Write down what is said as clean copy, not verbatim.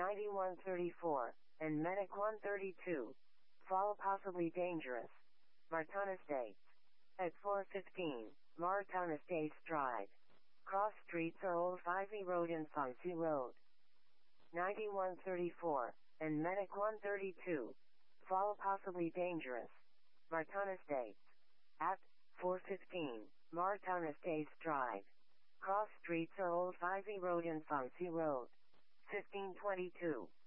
9134, and Medic 132. Fall possibly dangerous. Martana Estates. At 415, Martana Estates Drive. Cross streets are Old Fyvie Road and Fonzie Road. 9134, and Medic 132. Fall possibly dangerous. Martana Estates. At 415, Martana Estates Drive. Cross streets are Old Fyvie Road and Fonzie Road. 1522.